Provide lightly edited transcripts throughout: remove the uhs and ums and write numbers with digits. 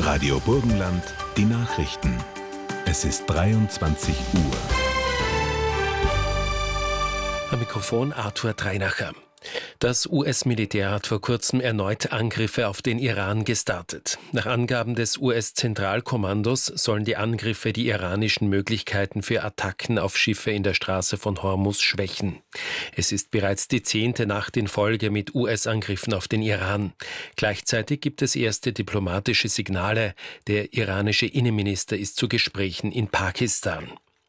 Radio Burgenland, die Nachrichten. Es ist 23 Uhr. Am Mikrofon Arthur Dreinacher. Das US-Militär hat vor kurzem erneut Angriffe auf den Iran gestartet. Nach Angaben des US-Zentralkommandos sollen die Angriffe die iranischen Möglichkeiten für Attacken auf Schiffe in der Straße von Hormuz schwächen. Es ist bereits die 10. Nacht in Folge mit US-Angriffen auf den Iran. Gleichzeitig gibt es erste diplomatische Signale. Der iranische Innenminister ist zu Gesprächen in Pakistan.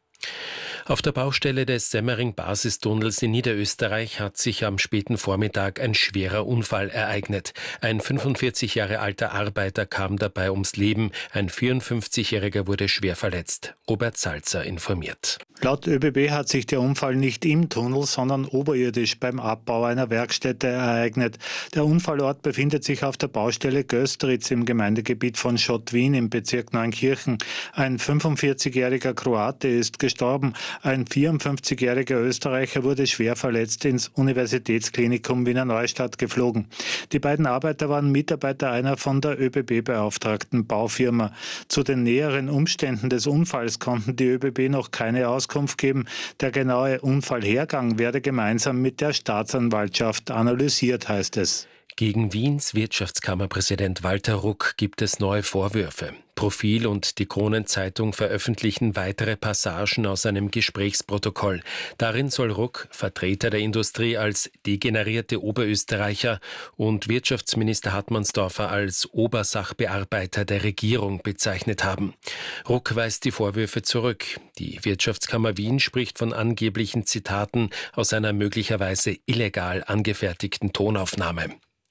Auf der Baustelle des Semmering-Basistunnels in Niederösterreich hat sich am späten Vormittag ein schwerer Unfall ereignet. Ein 45 Jahre alter Arbeiter kam dabei ums Leben, ein 54-Jähriger wurde schwer verletzt. Robert Salzer informiert. Laut ÖBB hat sich der Unfall nicht im Tunnel, sondern oberirdisch beim Abbau einer Werkstätte ereignet. Der Unfallort befindet sich auf der Baustelle Göstritz im Gemeindegebiet von Schottwien im Bezirk Neunkirchen. Ein 45-jähriger Kroate ist gestorben. Ein 54-jähriger Österreicher wurde schwer verletzt ins Universitätsklinikum Wiener Neustadt geflogen. Die beiden Arbeiter waren Mitarbeiter einer von der ÖBB beauftragten Baufirma. Zu den näheren Umständen des Unfalls konnten die ÖBB noch keine Auskunft geben. Der genaue Unfallhergang werde gemeinsam mit der Staatsanwaltschaft analysiert, heißt es. Gegen Wiens Wirtschaftskammerpräsident Walter Ruck gibt es neue Vorwürfe. Profil und die Kronenzeitung veröffentlichen weitere Passagen aus einem Gesprächsprotokoll. Darin soll Ruck Vertreter der Industrie als degenerierte Oberösterreicher und Wirtschaftsminister Hartmannsdorfer als Obersachbearbeiter der Regierung bezeichnet haben. Ruck weist die Vorwürfe zurück. Die Wirtschaftskammer Wien spricht von angeblichen Zitaten aus einer möglicherweise illegal angefertigten Tonaufnahme.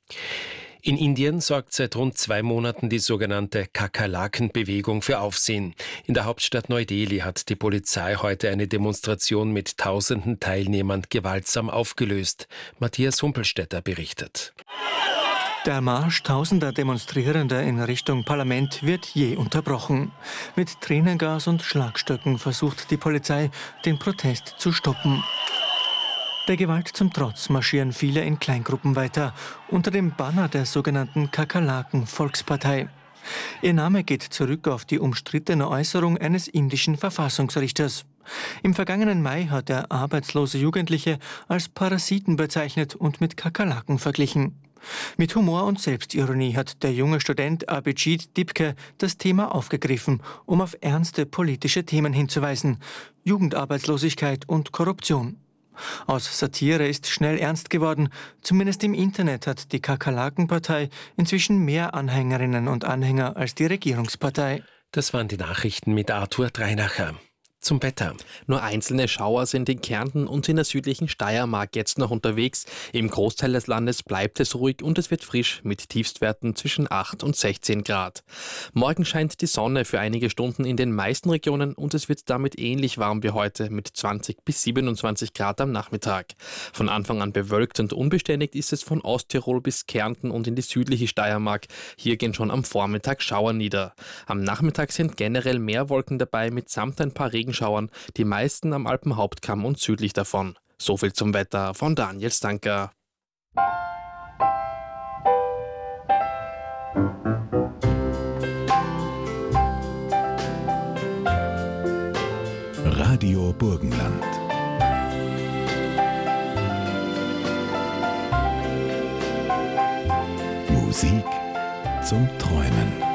In Indien sorgt seit rund 2 Monaten die sogenannte Kakerlaken-Bewegung für Aufsehen. In der Hauptstadt Neu-Delhi hat die Polizei heute eine Demonstration mit tausenden Teilnehmern gewaltsam aufgelöst. Matthias Humpelstädter berichtet. Der Marsch tausender Demonstrierender in Richtung Parlament wird je unterbrochen. Mit Tränengas und Schlagstöcken versucht die Polizei, den Protest zu stoppen. Der Gewalt zum Trotz marschieren viele in Kleingruppen weiter, unter dem Banner der sogenannten Kakerlaken-Volkspartei. Ihr Name geht zurück auf die umstrittene Äußerung eines indischen Verfassungsrichters. Im vergangenen Mai hat er arbeitslose Jugendliche als Parasiten bezeichnet und mit Kakerlaken verglichen. Mit Humor und Selbstironie hat der junge Student Abhijit Dipke das Thema aufgegriffen, um auf ernste politische Themen hinzuweisen: Jugendarbeitslosigkeit und Korruption. Aus Satire ist schnell ernst geworden. Zumindest im Internet hat die Kakerlaken-Partei inzwischen mehr Anhängerinnen und Anhänger als die Regierungspartei. Das waren die Nachrichten mit Arthur Dreinacher. Zum Wetter. Nur einzelne Schauer sind in Kärnten und in der südlichen Steiermark jetzt noch unterwegs. Im Großteil des Landes bleibt es ruhig und es wird frisch mit Tiefstwerten zwischen 8 und 16 Grad. Morgen scheint die Sonne für einige Stunden in den meisten Regionen und es wird damit ähnlich warm wie heute mit 20 bis 27 Grad am Nachmittag. Von Anfang an bewölkt und unbeständig ist es von Osttirol bis Kärnten und in die südliche Steiermark. Hier gehen schon am Vormittag Schauer nieder. Am Nachmittag sind generell mehr Wolken dabei mitsamt ein paar Regenschauern, die meisten am Alpenhauptkamm und südlich davon. So viel zum Wetter von Daniel Stanker. Radio Burgenland. Musik zum Träumen.